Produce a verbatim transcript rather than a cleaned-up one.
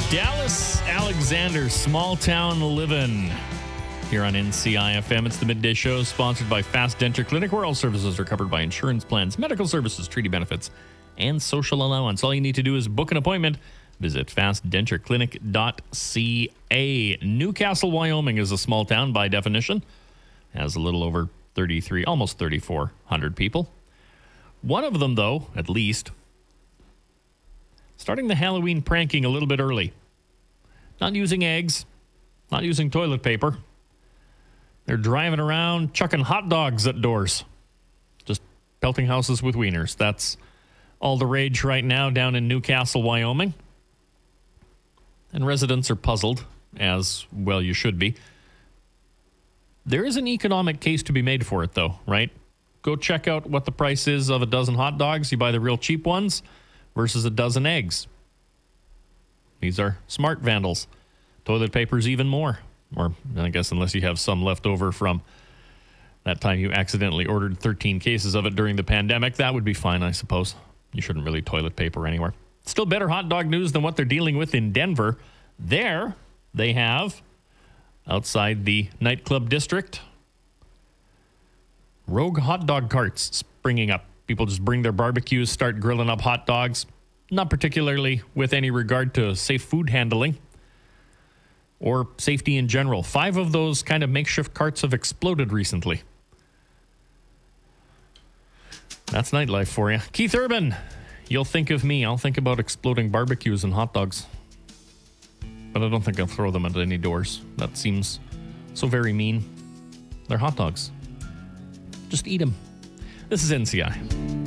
Dallas Alexander, Small Town Livin'. Here on N C I F M, it's the Midday Show, sponsored by Fast Denture Clinic, where all services are covered by insurance plans, medical services, treaty benefits, and social allowance. All you need to do is book an appointment. Visit fast denture clinic dot c a. Newcastle, Wyoming is a small town by definition. Has a little over thirty-three, almost thirty-four hundred people. One of them, though, at least, starting the Halloween pranking a little bit early. Not using eggs, not using toilet paper. They're driving around chucking hot dogs at doors. Just pelting houses with wieners. That's all the rage right now down in Newcastle, Wyoming. And residents are puzzled, as well you should be. There is an economic case to be made for it, though, right? Go check out what the price is of a dozen hot dogs. You buy the real cheap ones versus a dozen eggs. These are smart vandals. Toilet paper's even more. Or, I guess, unless you have some left over from that time you accidentally ordered thirteen cases of it during the pandemic. That would be fine, I suppose. You shouldn't really toilet paper anywhere. Still better hot dog news than what they're dealing with in Denver. There, they have, outside the nightclub district, rogue hot dog carts springing up. People just bring their barbecues, start grilling up hot dogs, not particularly with any regard to safe food handling or safety in general. Five of those kind of makeshift carts have exploded recently. That's nightlife for you. Keith Urban, you'll think of me. I'll think about exploding barbecues and hot dogs. But I don't think I'll throw them at any doors. That seems so very mean. They're hot dogs. Just eat them. This is N C I.